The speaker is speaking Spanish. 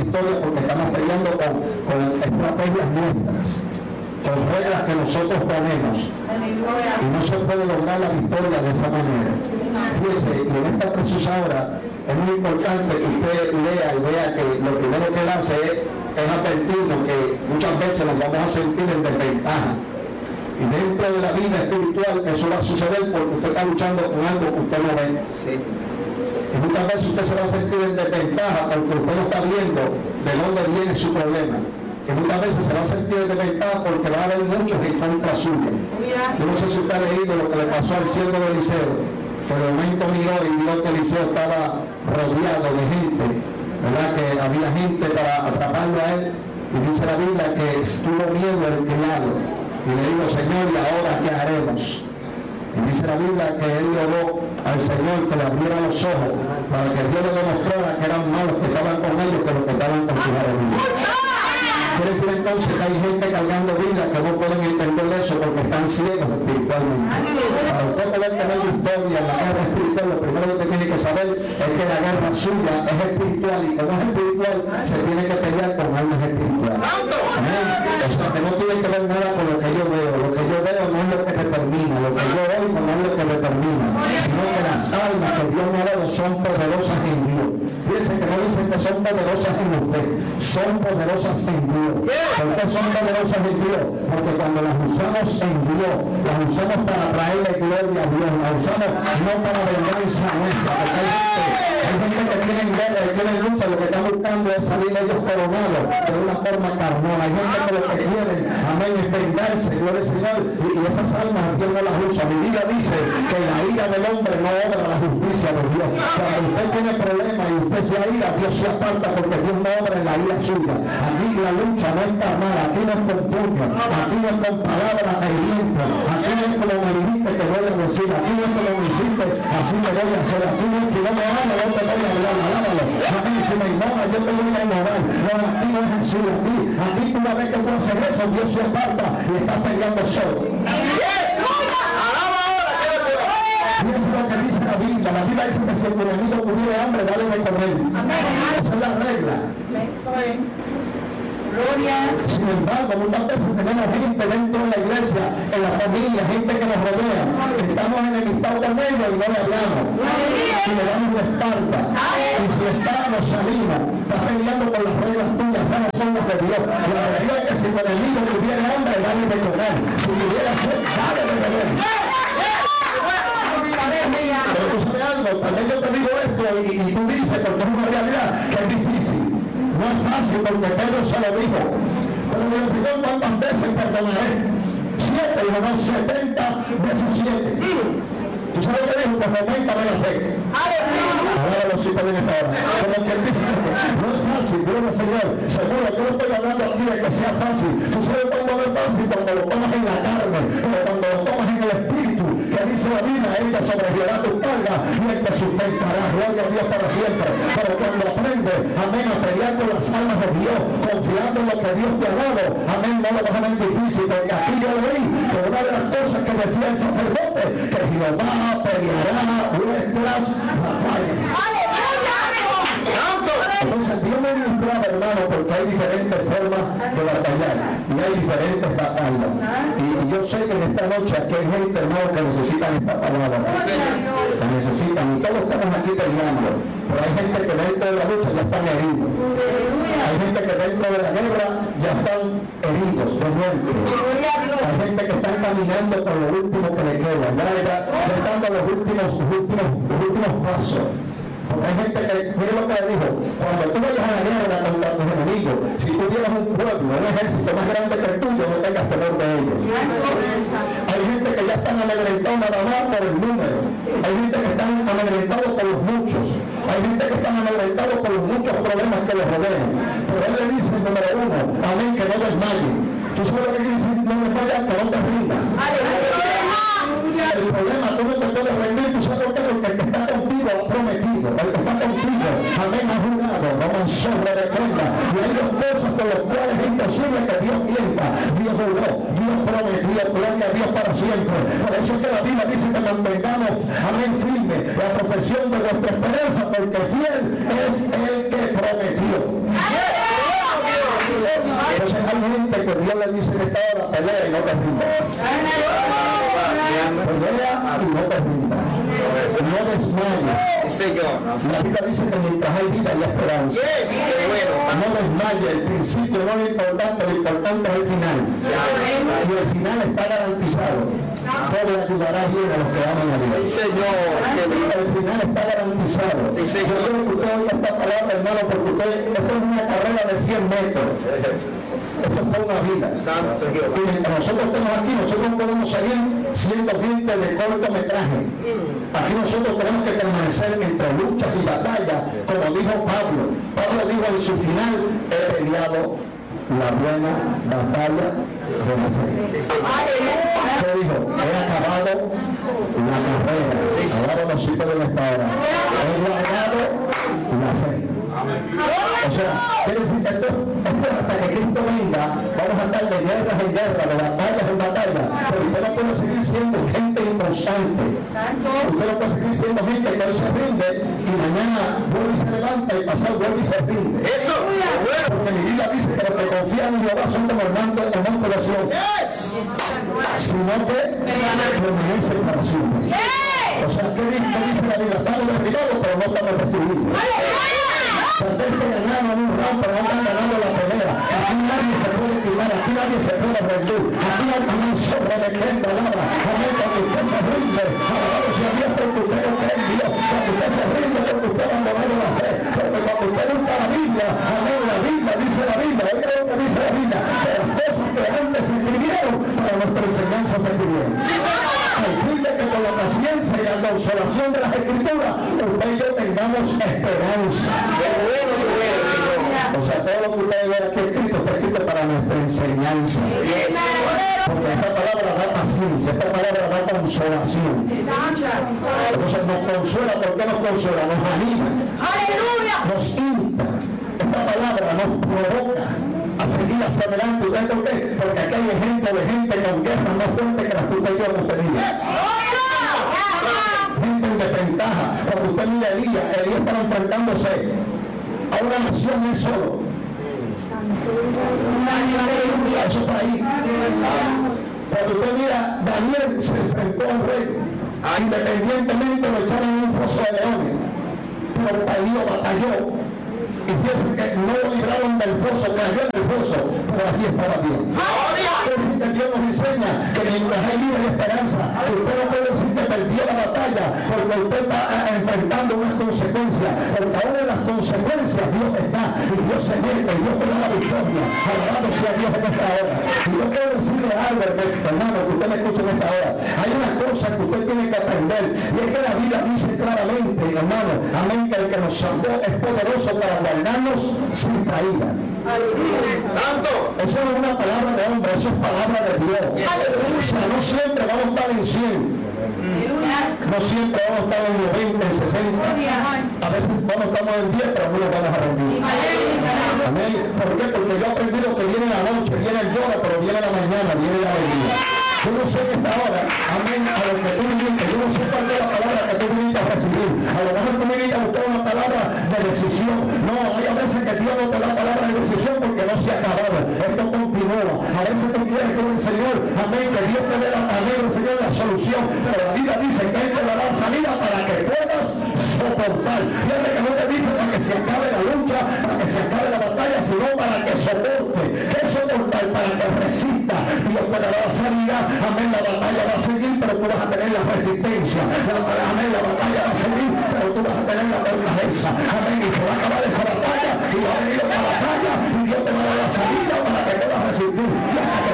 victoria porque estamos peleando con estrategias nuestras, con reglas que nosotros ponemos, y no se puede lograr la victoria de esa manera. Fíjese, y en esta preciosa hora es muy importante que usted lea y vea que lo primero que él hace es advertirnos que muchas veces nos vamos a sentir en desventaja. Y dentro de la vida espiritual eso va a suceder porque usted está luchando con algo que usted no ve. Sí. Y muchas veces usted se va a sentir en desventaja porque usted no está viendo de dónde viene su problema. Y muchas veces se va a sentir en desventaja porque va a haber muchos en contra suya. Yo no sé si usted ha leído lo que le pasó al siervo de Eliseo, que de momento miró y vio que Eliseo estaba rodeado de gente, ¿verdad? Que había gente para atraparlo a él. Y dice la Biblia que tuvo miedo el criado. Y le digo, Señor, ¿y ahora qué haremos? Y dice la Biblia que él le oró al Señor que le abriera los ojos para que Dios le demostrara que eran malos que estaban con ellos que los que estaban con sus enemigos. Quiere decir entonces que hay gente cargando Biblia que no pueden entender eso porque están ciegos espiritualmente. Para usted poder tener victoria en la guerra espiritual, lo primero que usted tiene que saber es que la guerra suya es espiritual, y como es espiritual se tiene que pelear con armas espirituales. Amén. O sea, que no tiene que ver nada con lo que yo veo. Lo que yo veo no es lo que determina, lo que yo oigo no es lo que determina, sino que las almas que Dios me ha dado son poderosas en Dios. Fíjense que no dicen que son poderosas en usted, son poderosas en Dios. ¿Por qué son poderosas en Dios? Porque cuando las usamos en Dios, las usamos para traerle gloria a Dios, las usamos no para venganza nuestra, porque hay gente que tienen guerra y tienen lucha, lo que están buscando es salir ellos coronados de una forma carnal. Hay gente que lo que quieren, amén, es vengarse, gloria al Señor, y esas almas Dios no las usa. Mi Biblia dice que la ira del hombre no obra la justicia de Dios. Cuando usted tiene problemas y usted se ira, Dios se aparta porque Dios no obra en la ira suya. Aquí la lucha no es carnal, aquí no es con puño, aquí no es con palabras hirientes, aquí no es como me dijiste que voy a decir, aquí no es como me hiciste, así me voy a hacer, aquí no es si no me habla, no te voy a hablar, alábalo. Amén, si me ignora, yo te voy a ignorar. No, aquí no es así, aquí tú una vez que tú haces eso, Dios se aparta y está peleando solo. Y eso es lo que dice la Biblia. La Biblia dice que si el enemigo tuviera hambre, dale de comer. Esa es la regla. Sin embargo, muchas veces tenemos gente dentro de la iglesia, en la familia, gente que nos rodea, que estamos enemistados con ellos y no le hablamos, y le damos la espalda, y si estamos, salimos, está peleando con las reglas tuyas, esas no son las de Dios. La de Dios es que si el enemigo tuviera hambre, dale de comer, si tuviera sed, dale de beber. Pero tú sabes algo, también yo te digo esto y tú dices, porque es una realidad que es difícil. No es fácil porque Pedro se lo dijo. Pero me Señor, ¿cuántas veces perdonaré? 7, y no 70 veces 7. ¿Tú sabes lo que dijo? Pues aumentame la fe. Ahora los hijos de esta hora. Como que él dice, no es fácil, gloria al Señor. Seguro, yo no estoy hablando aquí de que sea fácil. Tú sabes cuándo no es fácil, cuando lo tomas en la carne, pero cuando lo tomas en el espíritu, que dice la Biblia, echa sobre Jehová tu carga y él te sustentará. Gloria a Dios para siempre. Pero cuando aprendes, amén, a pelear con las almas de Dios, confiando en lo que Dios te ha dado, amén, no lo vas a ver difícil, porque aquí yo leí que una de las cosas que decía el sacerdote, que Jehová peleará vuestras batallas. Entonces Dios me ha ilustrado, hermano, porque hay diferentes formas de batallar y hay diferentes batallas. Y yo sé que en esta noche aquí hay gente, hermano, que necesitan esta palabra. La necesitan, y todos estamos aquí peleando, pero hay gente que dentro de la lucha ya están heridos. Hay gente que dentro de la guerra ya están heridos de muerte. Hay gente que están caminando con lo último que le queda, ya están con los últimos pasos. Porque hay gente que, mire lo que le dijo, cuando tú vayas a la guerra contra tus enemigos, si tú tienes un pueblo, un ejército más grande que el tuyo, no tengas temor de ellos. Hay gente que ya están amedrentados nada más por el número. Hay gente que están amedrentados por los muchos. Hay gente que están amedrentados por los muchos problemas que les rodean. Pero él le dice, número 1, amén, que no desmayen. Tú sabes lo que quiere decir, no desmayas, que no te rindas. El problema, tú no te puedes rendir, tú sabes por qué, porque el que está contigo ha prometido, el que está contigo, amén, ha jurado, vamos sobre de cuenta. Y hay dos cosas con las cuales es imposible que Dios mienta. Dios juró, Dios prometió, gloria a Dios para siempre. Por eso es que la Biblia dice que mantengamos, amén, firme la profesión de nuestra esperanza, porque fiel es el que prometió. Dios le dice en esta hora, pelea y no te rindas. Pelea y no te rindas. No desmayes. La Biblia dice que mientras hay vida hay esperanza. No desmayes, el principio no es importante, lo importante es el final. Y el final está garantizado. Todo ayudará bien a los que aman a Dios. El final está garantizado. Yo quiero que usted oiga esta palabra, hermano, porque esto es una carrera de 100 metros. Esto es toda una vida. Y mientras nosotros estemos aquí, nosotros podemos salir siendo gente de cortometraje. Aquí nosotros tenemos que permanecer entre luchas y batallas, como dijo Pablo. Pablo dijo en su final, he peleado la buena batalla de la fe. ¿Qué dijo? He acabado la carrera. Ahora los hijos de la espada. He guardado la fe. O sea, quiere decir que esto hasta que Cristo venga, vamos a estar de guerras en guerra, de batallas en batalla. Pero usted no puede seguir siendo gente inconstante. Usted no puede seguir siendo gente que hoy se rinde y mañana vuelve y se levanta y pasado vuelve y se rinde. Eso, porque mi Biblia dice que los que confían en Jehová son como el monte de Sión. Sino que permanecen para siempre. O sea, ¿qué dice la Biblia? Estamos derribados, pero no estamos destruidos. Tal vez te ganaron un round, pero no están ganando la pelea. Aquí nadie se puede tirar, aquí nadie se puede rendir. Aquí hay un sobre de quien palabra. Amén, cuando usted se rinde, alabado sea Dios, porque usted no cree en Dios. Cuando usted se rinde, porque usted ha abandonado la fe. Porque cuando usted busca la Biblia, amén, la Biblia, dice la Biblia, oiga lo que dice la Biblia, que las cosas que antes se escribieron, para nuestra enseñanza se escribieron. Al fin de que con la paciencia y la consolación de las Escrituras, usted y yo tengamos esperanza. O sea, todo lo que ustedes ven aquí escrito está escrito para nuestra enseñanza. Porque esta palabra da paciencia, esta palabra da consolación. Entonces nos consuela, ¿por qué nos consuela? Nos anima, nos insta. Esta palabra nos provoca a seguir hacia adelante. ¿Ustedes por qué? Porque aquí hay ejemplo de gente con guerras más fuertes que las que usted y yo hemos tenido. Gente en desventaja. Cuando usted mira a Elías estaba enfrentándose a una nación él solo. Eso está ahí. Cuando usted mira, Daniel se enfrentó a un rey. Independientemente lo echaron en un foso de leones. Pero batalló. Y fíjense que no lo libraron del foso, cayó en el foso, pero allí estaba Dios. Es decir, que Dios nos enseña que mientras hay vida y esperanza, que usted no puede decir que perdió la batalla, porque usted está enfrentando unas consecuencias, porque aún en las consecuencias Dios está, y Dios se mete, y Dios te da la victoria, alabado sea Dios en esta hora. Y yo quiero decirle algo, hermano, que usted me escuche en esta hora. Hay una cosa que usted tiene que aprender, y es que la Biblia dice claramente, hermano, amén, que el que nos salvó es poderoso para guardarnos sin caída. Santo. Eso no es una palabra de hombre, eso es palabra de Dios. O sea, no siempre vamos a estar en 100. No siempre vamos a estar en 90, en 60. A veces estamos en 10, pero no nos vamos a rendir. Amén. ¿Por qué? Porque yo he aprendido que viene la noche, viene el lloro, pero viene la mañana, viene la alegría. Yo no sé en esta hora, amén, a lo que tú viniste, yo no sé cuál es la palabra que tú viniste a recibir. A lo mejor tú viniste a buscar una palabra de decisión. No, hay a veces que Dios no te da palabra de decisión porque no se ha acabado. Esto continúa. A veces tú quieres que el Señor, amén, que Dios te dé el Señor la solución. Pero la Biblia dice que Él te dará salida para que puedas soportar. Fíjate que no te dice para que se acabe la lucha, para que se acabe la batalla, sino para que soporte. ¿Qué es soportar? Para que resista. Dios te dará la salida. Amén, la batalla va a seguir, pero tú vas a tener la resistencia. Amén, la batalla va a seguir, pero tú vas a tener la fortaleza. Amén, y se va a acabar esa